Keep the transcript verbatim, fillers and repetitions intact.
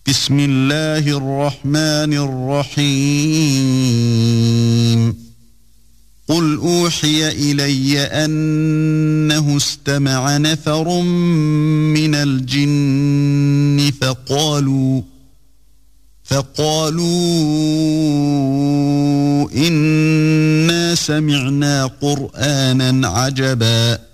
بسم الله الرحمن الرحيم قل أوحي إلي أنه استمع نفر من الجن فقالوا فقالوا إنا سمعنا قرآنا عجبا